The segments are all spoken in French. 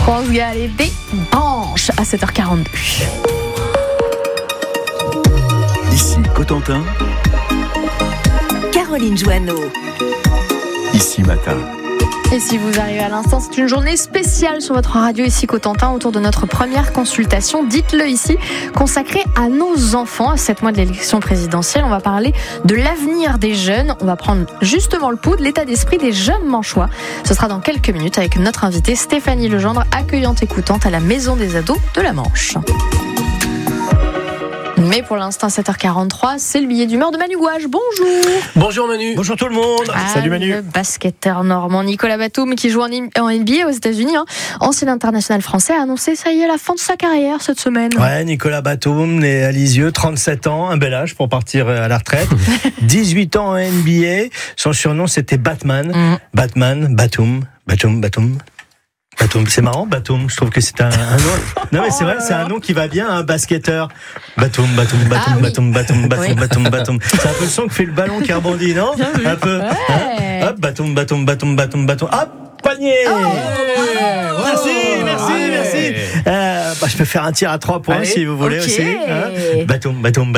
France Gall et des branches à 7h42. Ici Cotentin, Caroline Joanneau. Ici Matin. Et si vous arrivez à l'instant, c'est une journée spéciale sur votre radio ici Cotentin autour de notre première consultation, dites-le ici, consacrée à nos enfants. À 7 mois de l'élection présidentielle, on va parler de l'avenir des jeunes. On va prendre justement le pouls de l'état d'esprit des jeunes manchois. Ce sera dans quelques minutes avec notre invitée Stéphanie Legendre, accueillante écoutante à la Maison des Ados de la Manche. Mais pour l'instant, 7h43, c'est le billet d'humeur de Manu Gouache. Bonjour. Bonjour Manu. Bonjour tout le monde. Salut Manu. Le basketteur normand Nicolas Batum, qui joue en NBA aux États-Unis, ancien international français, a annoncé ça y est la fin de sa carrière cette semaine. Ouais, Nicolas Batum, né à Lisieux, 37 ans, un bel âge pour partir à la retraite. 18 ans en NBA. Son surnom c'était Batman. Batman, Batum. Batum, c'est marrant, Batum. Je trouve que c'est un nom. Non mais c'est vrai, c'est un nom qui va bien, un basketteur. Batum. C'est un peu le son que fait le ballon qui rebondit, non ? Un peu. Ouais. Hein ? Hop, Batum. Hop, panier. Merci. Je peux faire un tir à 3 points. Allez, si vous voulez aussi. Hein ? Batum.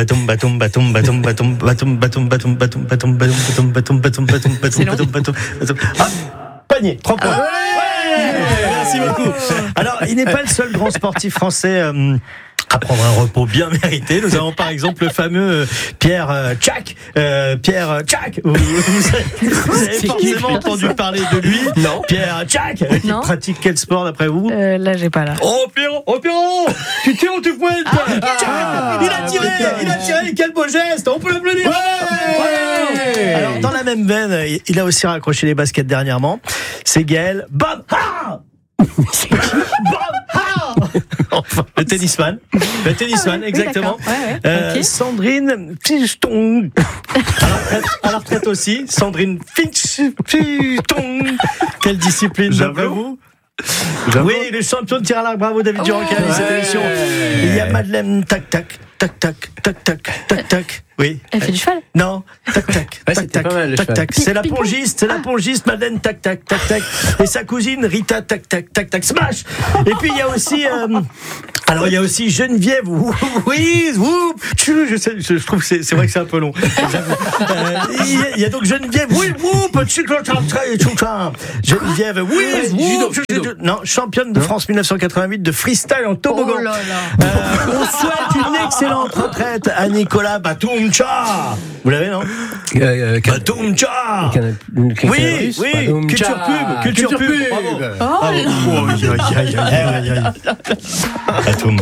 Hop, panier, 3 points. Merci beaucoup. Alors, il n'est pas le seul grand sportif français à prendre un repos bien mérité. Nous avons par exemple le fameux Pierre Tchak. Vous avez forcément entendu parler de lui. Non. Pierre Tchak. Il pratique quel sport d'après vous ? Là, j'ai pas là. Oh Pierrot, tu tires ou tu pointes ? Il a tiré, quel beau geste. On peut l'applaudir. Ouais. Alors, dans la même veine, il a aussi raccroché les baskets dernièrement. C'est Gaël Bobha. Le tennisman, exactement. Oui, okay. Sandrine Fichton. À la retraite aussi. Sandrine Fichton. Quelle discipline d'après vous ? Oui, le champion de tir à l'arc. Bravo David Durand qui a mis cette émission. Il y a Madeleine tac. Oui. Elle fait du cheval ? Non. Tac. C'est la pongiste, Madeleine tac. Et sa cousine Rita tac. Smash. Et puis il y a aussi Geneviève. Oui. Je trouve que c'est vrai que c'est un peu long. Il y a donc Geneviève. Oui. Geneviève. Oui. Non, championne de France 1988 de freestyle en toboggan. Oh là là. On souhaite une excellente retraite à Nicolas Batum. Vous l'avez, non ? Batum Cha. Oui, culture pub. Bravo. Batum.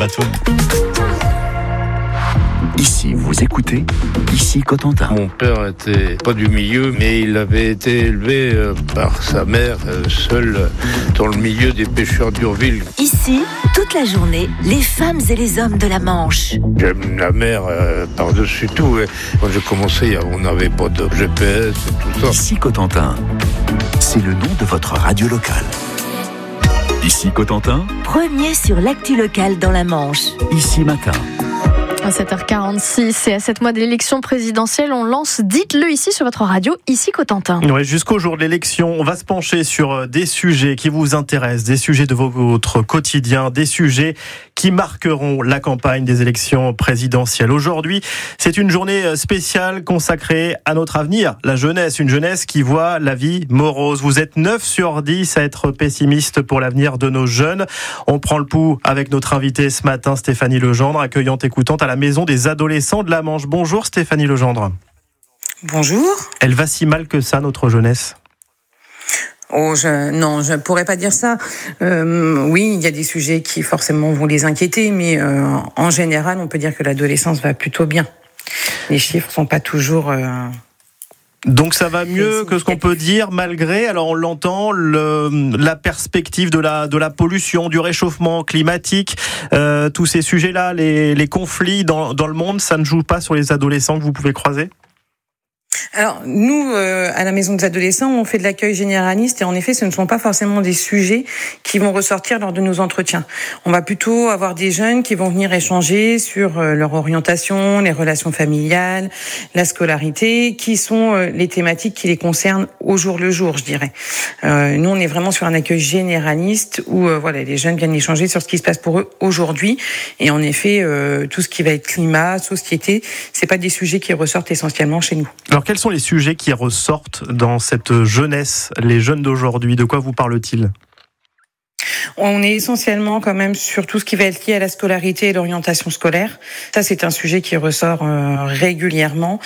Ici vous écoutez, ici Cotentin. Mon père était pas du milieu, mais il avait été élevé par sa mère, seul dans le milieu des pêcheurs d'Urville. Ici, toute la journée, les femmes et les hommes de la Manche. J'aime la mer par-dessus tout. Quand j'ai commencé, on n'avait pas de GPS et tout ça. Ici Cotentin, c'est le nom de votre radio locale. Ici Cotentin, Premier sur l'actu locale dans la Manche. Ici Matin. À 7h46 et à 7 mois de l'élection présidentielle, on lance Dites-le ici sur votre radio, ici Cotentin. Ouais, jusqu'au jour de l'élection, on va se pencher sur des sujets qui vous intéressent, des sujets de votre quotidien, des sujets qui marqueront la campagne des élections présidentielles. Aujourd'hui, c'est une journée spéciale consacrée à notre avenir, la jeunesse, une jeunesse qui voit la vie morose. Vous êtes 9 sur 10 à être pessimiste pour l'avenir de nos jeunes. On prend le pouls avec notre invitée ce matin, Stéphanie Legendre, accueillante écoutante à la Maison des Adolescents de la Manche. Bonjour Stéphanie Legendre. Bonjour. Elle va si mal que ça, notre jeunesse ? Non, je pourrais pas dire ça. Oui, il y a des sujets qui forcément vont les inquiéter, mais en général, on peut dire que l'adolescence va plutôt bien. Les chiffres sont pas toujours... Donc ça va mieux que ce qu'on peut dire malgré, alors on l'entend, la perspective de la pollution, du réchauffement climatique, tous ces sujets-là, les conflits dans le monde, ça ne joue pas sur les adolescents que vous pouvez croiser ? Alors, nous, à la Maison des Adolescents, on fait de l'accueil généraliste et en effet, ce ne sont pas forcément des sujets qui vont ressortir lors de nos entretiens. On va plutôt avoir des jeunes qui vont venir échanger sur leur orientation, les relations familiales, la scolarité, qui sont les thématiques qui les concernent au jour le jour, je dirais. Nous, on est vraiment sur un accueil généraliste où les jeunes viennent échanger sur ce qui se passe pour eux aujourd'hui. Et en effet, tout ce qui va être climat, société, c'est pas des sujets qui ressortent essentiellement chez nous. Alors, quels sont les sujets qui ressortent dans cette jeunesse, les jeunes d'aujourd'hui? De quoi vous parle-t-il? On est essentiellement quand même sur tout ce qui va être lié à la scolarité et l'orientation scolaire. Ça, c'est un sujet qui ressort régulièrement.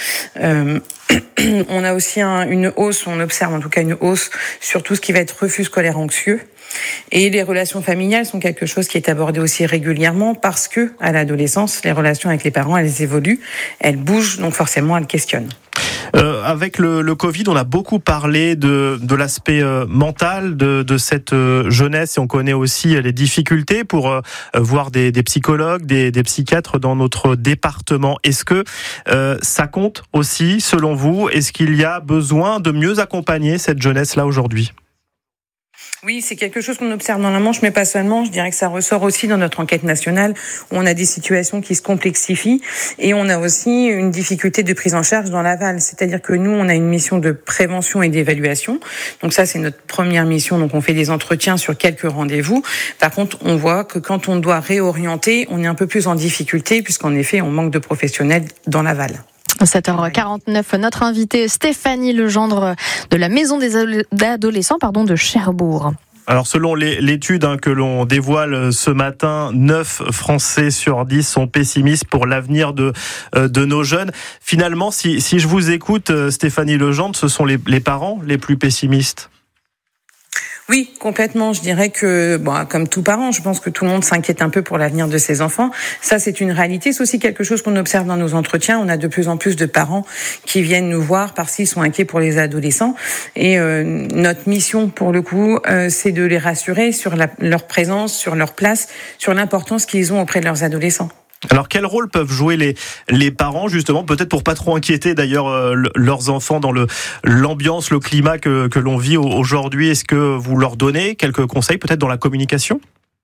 On a aussi une hausse, on observe en tout cas une hausse sur tout ce qui va être refus scolaire anxieux. Et les relations familiales sont quelque chose qui est abordé aussi régulièrement parce que, à l'adolescence, les relations avec les parents, elles évoluent, elles bougent, donc forcément, elles questionnent. Avec le Covid, on a beaucoup parlé de l'aspect mental de cette jeunesse et on connaît aussi les difficultés pour voir des psychologues, des psychiatres dans notre département. Est-ce que ça compte aussi, selon vous? Est-ce qu'il y a besoin de mieux accompagner cette jeunesse-là aujourd'hui? Oui, c'est quelque chose qu'on observe dans la Manche, mais pas seulement. Je dirais que ça ressort aussi dans notre enquête nationale, où on a des situations qui se complexifient et on a aussi une difficulté de prise en charge dans l'aval. C'est-à-dire que nous, on a une mission de prévention et d'évaluation. Donc ça, c'est notre première mission. Donc on fait des entretiens sur quelques rendez-vous. Par contre, on voit que quand on doit réorienter, on est un peu plus en difficulté puisqu'en effet, on manque de professionnels dans l'aval. 7h49, notre invitée Stéphanie Legendre de la Maison des Adolescents de Cherbourg. Alors selon l'étude que l'on dévoile ce matin, 9 Français sur 10 sont pessimistes pour l'avenir de nos jeunes. Finalement, si je vous écoute, Stéphanie Legendre, ce sont les parents les plus pessimistes? Oui, complètement. Je dirais que, comme tout parent, je pense que tout le monde s'inquiète un peu pour l'avenir de ses enfants. Ça, c'est une réalité. C'est aussi quelque chose qu'on observe dans nos entretiens. On a de plus en plus de parents qui viennent nous voir parce qu'ils sont inquiets pour les adolescents. Et notre mission, pour le coup, c'est de les rassurer sur leur présence, sur leur place, sur l'importance qu'ils ont auprès de leurs adolescents. Alors quel rôle peuvent jouer les parents justement, peut-être pour pas trop inquiéter d'ailleurs leurs enfants dans l'ambiance, le climat que l'on vit aujourd'hui? Est-ce que vous leur donnez quelques conseils peut-être dans la communication?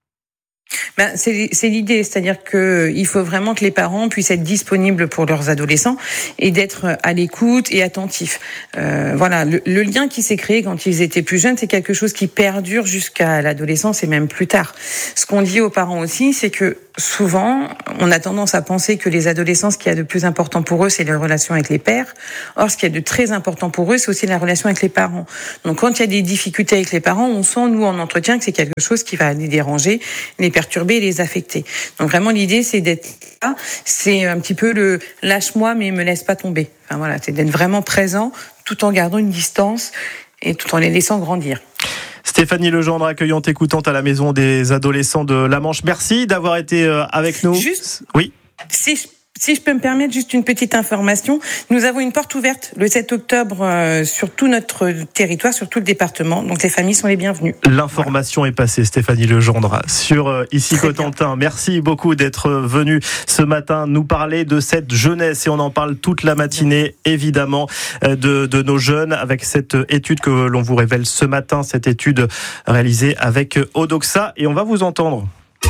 C'est l'idée, c'est-à-dire que il faut vraiment que les parents puissent être disponibles pour leurs adolescents et d'être à l'écoute et attentifs. Le lien qui s'est créé quand ils étaient plus jeunes, c'est quelque chose qui perdure jusqu'à l'adolescence et même plus tard. Ce qu'on dit aux parents aussi, c'est que souvent, on a tendance à penser que les adolescents, ce qu'il y a de plus important pour eux, c'est les relations avec les pères. Or, ce qu'il y a de très important pour eux, c'est aussi la relation avec les parents. Donc, quand il y a des difficultés avec les parents, on sent, nous, en entretien, que c'est quelque chose qui va les déranger, les perturber et les affecter. Donc, vraiment, l'idée, c'est d'être là. C'est un petit peu le « lâche-moi, mais me laisse pas tomber ». C'est d'être vraiment présent, tout en gardant une distance et tout en les laissant grandir. Stéphanie Legendre, accueillante, écoutante à la Maison des Adolescents de la Manche. Merci d'avoir été avec nous. Oui. Si je peux me permettre juste une petite information, nous avons une porte ouverte le 7 octobre sur tout notre territoire, sur tout le département. Donc les familles sont les bienvenues. L'information est passée, Stéphanie Legendre, sur Ici Cotentin. Merci beaucoup d'être venue ce matin nous parler de cette jeunesse et on en parle toute la matinée, évidemment, de nos jeunes avec cette étude que l'on vous révèle ce matin, cette étude réalisée avec Odoxa et on va vous entendre.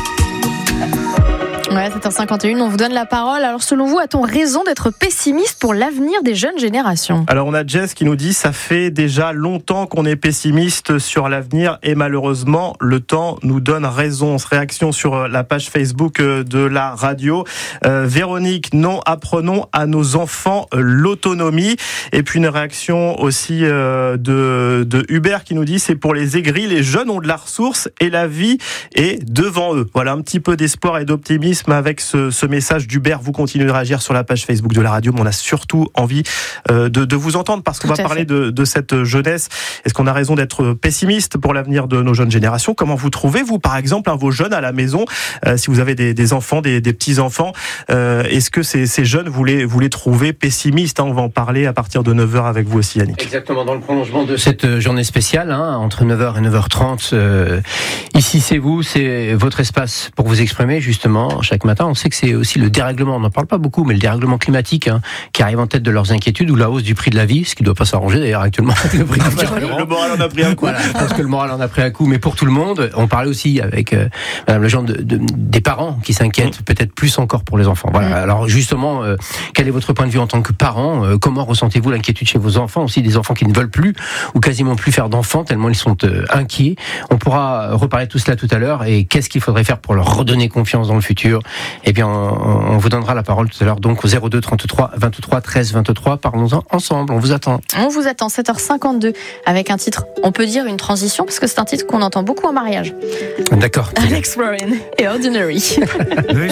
Ouais, 7h51, on vous donne la parole. Alors selon vous, a-t-on raison d'être pessimiste pour l'avenir des jeunes générations? Alors on a Jess qui nous dit, ça fait déjà longtemps qu'on est pessimiste sur l'avenir et malheureusement le temps nous donne raison. Réaction sur la page Facebook de la radio. Véronique, non, apprenons à nos enfants l'autonomie. Et puis une réaction aussi de Hubert qui nous dit, c'est pour les aigris, les jeunes ont de la ressource et la vie est devant eux. Voilà un petit peu d'espoir et d'optimisme avec ce message d'Hubert. Vous continuez de réagir sur la page Facebook de la radio, mais on a surtout envie de vous entendre parce qu'on va parler de cette jeunesse. Est-ce qu'on a raison d'être pessimiste pour l'avenir de nos jeunes générations? Comment vous trouvez, vous, par exemple, vos jeunes à la maison, si vous avez des enfants, des petits-enfants, est-ce que ces jeunes, vous les trouvez pessimistes? On va en parler à partir de 9h avec vous aussi, Yannick. Exactement, dans le prolongement de cette journée spéciale, entre 9h et 9h30. Ici, c'est vous, c'est votre espace pour vous exprimer, justement, chaque matin matin, on sait que c'est aussi le dérèglement, on n'en parle pas beaucoup, mais le dérèglement climatique qui arrive en tête de leurs inquiétudes, ou la hausse du prix de la vie, ce qui ne doit pas s'arranger d'ailleurs actuellement. Le prix du carburant. Le moral en a pris un coup. Voilà, je pense que le moral en a pris un coup, mais pour tout le monde. On parlait aussi avec Madame Legendre des parents qui s'inquiètent peut-être plus encore pour les enfants. Voilà. Alors justement, quel est votre point de vue en tant que parent ? Comment ressentez-vous l'inquiétude chez vos enfants, aussi des enfants qui ne veulent plus ou quasiment plus faire d'enfants tellement ils sont inquiets. On pourra reparler de tout cela tout à l'heure. Et qu'est-ce qu'il faudrait faire pour leur redonner confiance dans le futur ? Eh bien, on vous donnera la parole tout à l'heure, donc au 02 33 23 13 23. Parlons-en ensemble, on vous attend. On vous attend, 7h52, avec un titre, on peut dire une transition, parce que c'est un titre qu'on entend beaucoup en mariage. D'accord. Alex Warren et Ordinary.